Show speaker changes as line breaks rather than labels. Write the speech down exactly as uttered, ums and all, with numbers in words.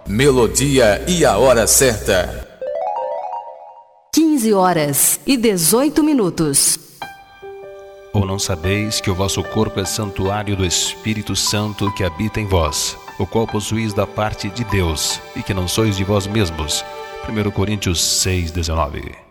Melodia e a hora certa.
quinze horas e dezoito minutos.
Ou não sabeis que o vosso corpo é santuário do Espírito Santo que habita em vós, o qual possuís da parte de Deus, e que não sois de vós mesmos? primeira Coríntios seis, dezenove.